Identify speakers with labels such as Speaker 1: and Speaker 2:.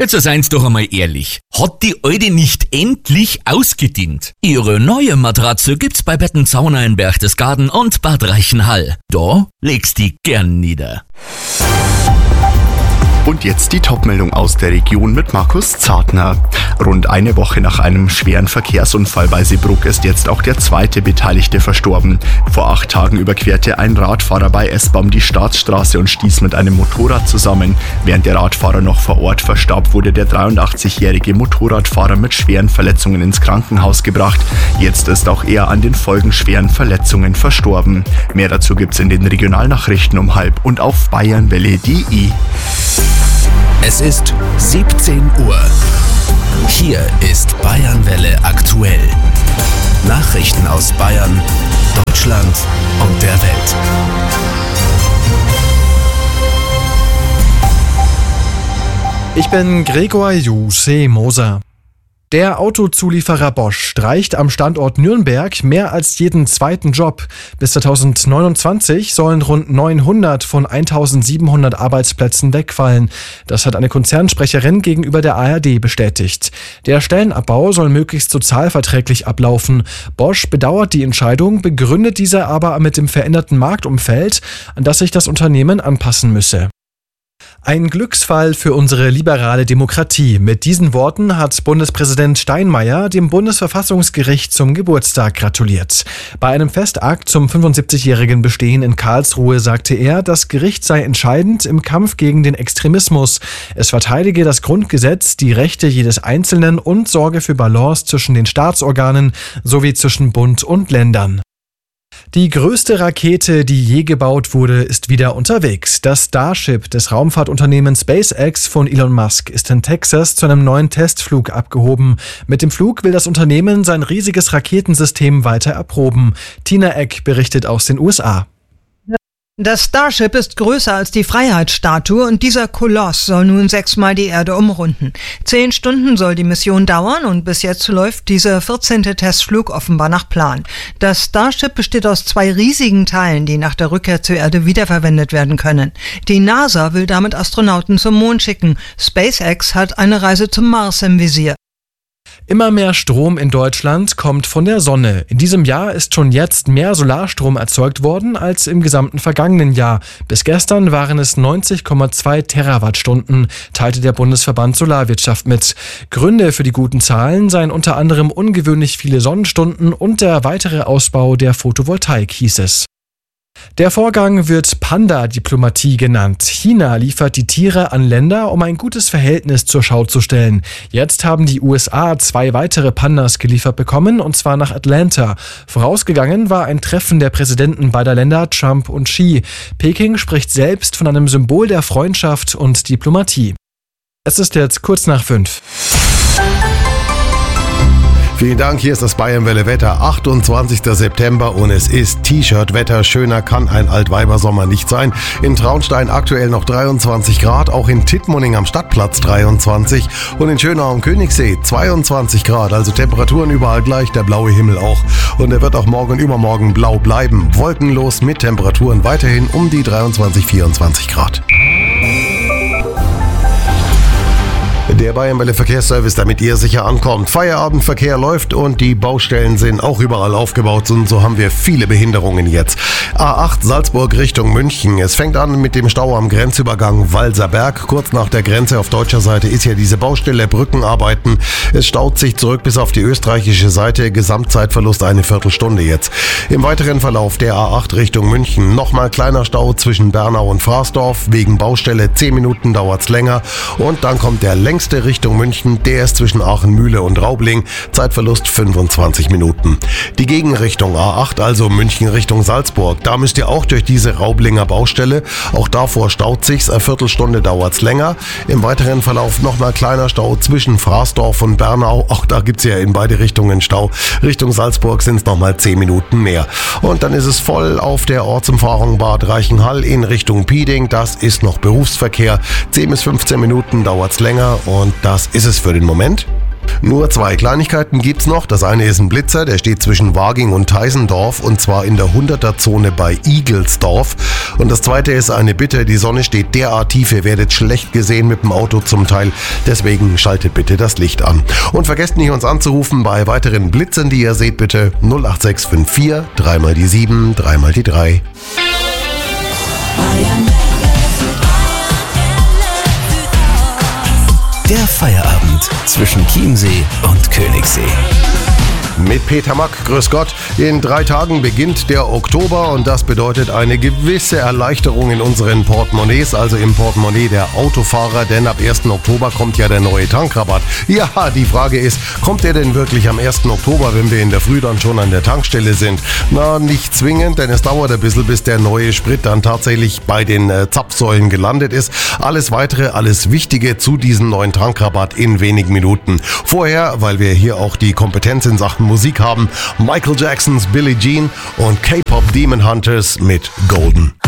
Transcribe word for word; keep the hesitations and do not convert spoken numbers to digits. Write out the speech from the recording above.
Speaker 1: Jetzt seien's doch einmal ehrlich. Hat die alte nicht endlich ausgedient? Ihre neue Matratze gibt's bei Bettenzauner in Berchtesgaden und Bad Reichenhall. Da legst die gern nieder.
Speaker 2: Und jetzt die Topmeldung aus der Region mit Markus Zartner. Rund eine Woche nach einem schweren Verkehrsunfall bei Seebrugg ist jetzt auch der zweite Beteiligte verstorben. Vor acht Tagen überquerte ein Radfahrer bei Esbaum die Staatsstraße und stieß mit einem Motorrad zusammen. Während der Radfahrer noch vor Ort verstarb, wurde der dreiundachtzig-jährige Motorradfahrer mit schweren Verletzungen ins Krankenhaus gebracht. Jetzt ist auch er an den folgenschweren Verletzungen verstorben. Mehr dazu gibt's in den Regionalnachrichten um halb und auf bayernwelle punkt de.
Speaker 3: Es ist siebzehn Uhr. Hier ist Bayernwelle aktuell. Nachrichten aus Bayern, Deutschland und der Welt.
Speaker 4: Ich bin Gregor Juseh-Moser. Der Autozulieferer Bosch streicht am Standort Nürnberg mehr als jeden zweiten Job. Bis zweitausendneunundzwanzig sollen rund neunhundert von eintausendsiebenhundert Arbeitsplätzen wegfallen. Das hat eine Konzernsprecherin gegenüber der A R D bestätigt. Der Stellenabbau soll möglichst sozialverträglich ablaufen. Bosch bedauert die Entscheidung, begründet diese aber mit dem veränderten Marktumfeld, an das sich das Unternehmen anpassen müsse. Ein Glücksfall für unsere liberale Demokratie. Mit diesen Worten hat Bundespräsident Steinmeier dem Bundesverfassungsgericht zum Geburtstag gratuliert. Bei einem Festakt zum fünfundsiebzigjährigen Bestehen in Karlsruhe sagte er, das Gericht sei entscheidend im Kampf gegen den Extremismus. Es verteidige das Grundgesetz, die Rechte jedes Einzelnen und sorge für Balance zwischen den Staatsorganen sowie zwischen Bund und Ländern. Die größte Rakete, die je gebaut wurde, ist wieder unterwegs. Das Starship des Raumfahrtunternehmens SpaceX von Elon Musk ist in Texas zu einem neuen Testflug abgehoben. Mit dem Flug will das Unternehmen sein riesiges Raketensystem weiter erproben. Tina Eck berichtet aus den U S A.
Speaker 5: Das Starship ist größer als die Freiheitsstatue und dieser Koloss soll nun sechsmal die Erde umrunden. Zehn Stunden soll die Mission dauern und bis jetzt läuft dieser vierzehnte Testflug offenbar nach Plan. Das Starship besteht aus zwei riesigen Teilen, die nach der Rückkehr zur Erde wiederverwendet werden können. Die NASA will damit Astronauten zum Mond schicken. SpaceX hat eine Reise zum Mars im Visier.
Speaker 4: Immer mehr Strom in Deutschland kommt von der Sonne. In diesem Jahr ist schon jetzt mehr Solarstrom erzeugt worden als im gesamten vergangenen Jahr. Bis gestern waren es neunzig Komma zwei Terawattstunden, teilte der Bundesverband Solarwirtschaft mit. Gründe für die guten Zahlen seien unter anderem ungewöhnlich viele Sonnenstunden und der weitere Ausbau der Photovoltaik, hieß es. Der Vorgang wird Panda-Diplomatie genannt. China liefert die Tiere an Länder, um ein gutes Verhältnis zur Schau zu stellen. Jetzt haben die U S A zwei weitere Pandas geliefert bekommen, und zwar nach Atlanta. Vorausgegangen war ein Treffen der Präsidenten beider Länder, Trump und Xi. Peking spricht selbst von einem Symbol der Freundschaft und Diplomatie. Es ist jetzt kurz nach fünf.
Speaker 6: Vielen Dank, hier ist das Bayernwelle Wetter, achtundzwanzigster September und es ist T-Shirt-Wetter. Schöner kann ein Altweibersommer nicht sein. In Traunstein aktuell noch dreiundzwanzig Grad, auch in Tittmoning am Stadtplatz dreiundzwanzig und in Schönau am Königssee zweiundzwanzig Grad, also Temperaturen überall gleich, der blaue Himmel auch. Und er wird auch morgen und übermorgen blau bleiben, wolkenlos mit Temperaturen weiterhin um die dreiundzwanzig, vierundzwanzig Grad. Der Bayernwelle Verkehrsservice, damit ihr sicher ankommt. Feierabendverkehr läuft und die Baustellen sind auch überall aufgebaut und so haben wir viele Behinderungen jetzt. A acht Salzburg Richtung München. Es fängt an mit dem Stau am Grenzübergang Walserberg. Kurz nach der Grenze auf deutscher Seite ist ja diese Baustelle, Brückenarbeiten. Es staut sich zurück bis auf die österreichische Seite. Gesamtzeitverlust eine Viertelstunde jetzt. Im weiteren Verlauf der A acht Richtung München. Nochmal kleiner Stau zwischen Bernau und Fraßdorf. Wegen Baustelle zehn Minuten dauert's länger. Und dann kommt der längste Richtung München, der ist zwischen Aachen-Mühle und Raubling, Zeitverlust fünfundzwanzig Minuten. Die Gegenrichtung A acht, also München Richtung Salzburg, da müsst ihr auch durch diese Raublinger Baustelle, auch davor staut sich's, eine Viertelstunde dauert's länger. Im weiteren Verlauf nochmal kleiner Stau zwischen Fraßdorf und Bernau, auch da gibt's ja in beide Richtungen Stau. Richtung Salzburg sind's nochmal zehn Minuten mehr. Und dann ist es voll auf der Ortsumfahrung Bad Reichenhall in Richtung Pieding, das ist noch Berufsverkehr, zehn bis fünfzehn Minuten dauert's länger. Und das ist es für den Moment. Nur zwei Kleinigkeiten gibt's noch. Das eine ist ein Blitzer, der steht zwischen Waging und Teisendorf und zwar in der hunderter-Zone bei Igelsdorf. Und das zweite ist eine Bitte, die Sonne steht derart tief, ihr werdet schlecht gesehen mit dem Auto zum Teil. Deswegen schaltet bitte das Licht an. Und vergesst nicht, uns anzurufen bei weiteren Blitzen, die ihr seht, bitte null acht sechs fünf vier, dreimal die sieben, dreimal die drei.
Speaker 3: Der Feierabend zwischen Chiemsee und Königssee.
Speaker 6: Mit Peter Mack, grüß Gott. In drei Tagen beginnt der Oktober und das bedeutet eine gewisse Erleichterung in unseren Portemonnaies, also im Portemonnaie der Autofahrer, denn ab ersten Oktober kommt ja der neue Tankrabatt. Ja, die Frage ist, kommt der denn wirklich am ersten Oktober, wenn wir in der Früh dann schon an der Tankstelle sind? Na, nicht zwingend, denn es dauert ein bisschen, bis der neue Sprit dann tatsächlich bei den äh, Zapfsäulen gelandet ist. Alles Weitere, alles Wichtige zu diesem neuen Tankrabatt in wenigen Minuten. Vorher, weil wir hier auch die Kompetenz in Sachen Musik haben, Michael Jacksons Billie Jean und K-Pop Demon Hunters mit Golden.